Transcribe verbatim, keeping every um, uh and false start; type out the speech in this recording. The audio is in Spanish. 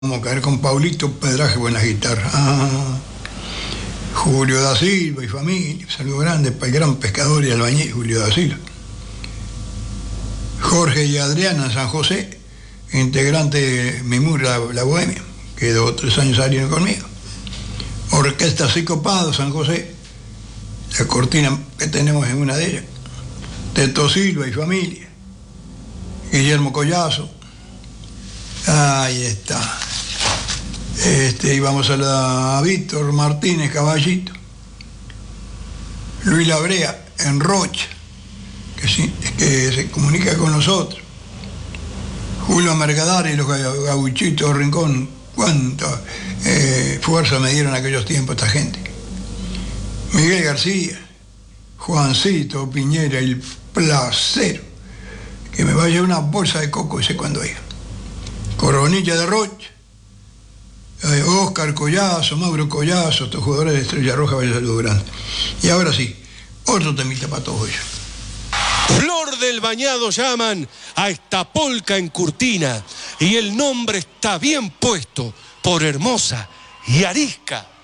Vamos a caer con Paulito Pedraje, buenas guitarras. Ah, Julio da Silva y familia, saludo grande para el gran pescador y albañil Julio da Silva. Jorge y Adriana San José, integrante de Mimur, la, la Bohemia, que dos o tres años salieron conmigo. Orquesta Psicopado San José, la cortina que tenemos en una de ellas. Teto Silva y familia. Guillermo Collazo. Ahí está. Este, y vamos a la a Víctor Martínez Caballito. Luis Labrea en Rocha, que, sí, que se comunica con nosotros. Julio Mercadari y los gauchitos Rincón. Cuánta eh, fuerza me dieron aquellos tiempos esta gente. Miguel García, Juancito Piñera, el placer. Que me vaya una bolsa de coco ese cuando haya. Coronilla de Rocha. Eh, Oscar Collazo, Mauro Collazo, estos jugadores de Estrella Roja, vaya saludo grande. Y ahora sí, otro temita para todos ellos. Flor del Bañado llaman a esta polca en Curtina y el nombre está bien puesto por hermosa y arisca.